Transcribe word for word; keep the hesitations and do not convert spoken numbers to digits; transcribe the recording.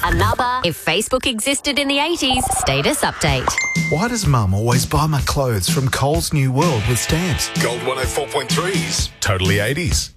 Another If Facebook Existed in the eighties status update. Why does Mum always buy my clothes from Coles New World with stamps? Gold one oh four point threes. Totally eighties.